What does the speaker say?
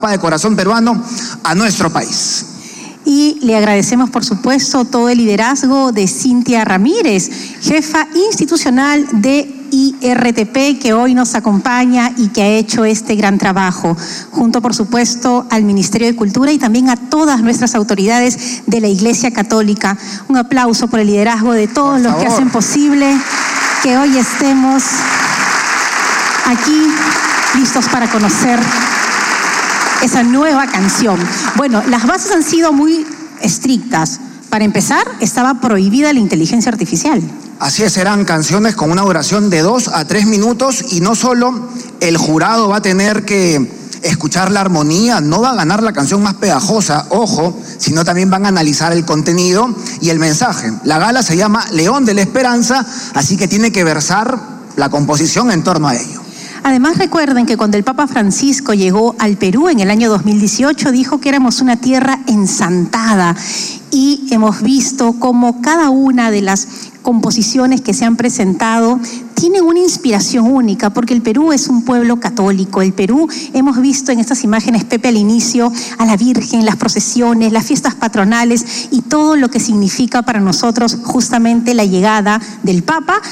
de corazón peruano a nuestro país. Y le agradecemos, por supuesto, todo el liderazgo de Cintia Ramírez, jefa institucional de IRTP, que hoy nos acompaña y que ha hecho este gran trabajo, junto, por supuesto, al Ministerio de Cultura y también a todas nuestras autoridades de la Iglesia Católica. Un aplauso por el liderazgo de todos los que hacen posible que hoy estemos aquí listos para conocer esa nueva canción. Bueno, las bases han sido muy estrictas. Para empezar, estaba prohibida la inteligencia artificial. Así es, serán canciones con una duración de 2 a 3 minutos y no solo el jurado va a tener que escuchar la armonía, no va a ganar la canción más pegajosa, ojo, sino también van a analizar el contenido y el mensaje. La gala se llama León de la Esperanza, así que tiene que versar la composición en torno a ello. Además, recuerden que cuando el Papa Francisco llegó al Perú en el año 2018, dijo que éramos una tierra ensantada y hemos visto cómo cada una de las composiciones que se han presentado tienen una inspiración única, porque el Perú es un pueblo católico. El Perú, hemos visto en estas imágenes, Pepe, al inicio, a la Virgen, las procesiones, las fiestas patronales y todo lo que significa para nosotros justamente la llegada del Papa.